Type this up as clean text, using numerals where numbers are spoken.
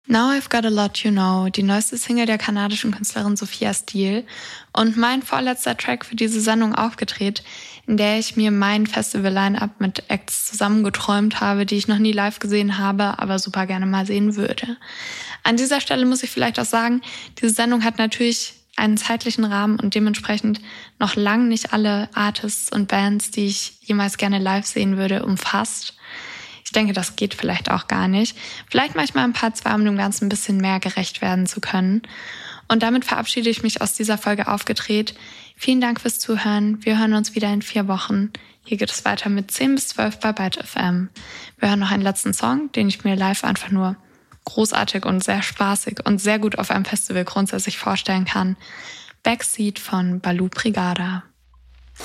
Now I've Got a Lot You Know, die neueste Single der kanadischen Künstlerin Sophia Steele und mein vorletzter Track für diese Sendung aufgedreht, in der ich mir mein Festival-Line-Up mit Acts zusammengeträumt habe, die ich noch nie live gesehen habe, aber super gerne mal sehen würde. An dieser Stelle muss ich vielleicht auch sagen, diese Sendung hat natürlich einen zeitlichen Rahmen und dementsprechend noch lang nicht alle Artists und Bands, die ich jemals gerne live sehen würde, umfasst. Ich denke, das geht vielleicht auch gar nicht. Vielleicht mache ich mal ein paar 2, um dem Ganzen ein bisschen mehr gerecht werden zu können. Und damit verabschiede ich mich aus dieser Folge aufgedreht. Vielen Dank fürs Zuhören. Wir hören uns wieder in 4 Wochen. Hier geht es weiter mit 10 bis 12 bei Byte FM. Wir hören noch einen letzten Song, den ich mir live einfach nur großartig und sehr spaßig und sehr gut auf einem Festival grundsätzlich vorstellen kann. Backseat von Baloo Brigada.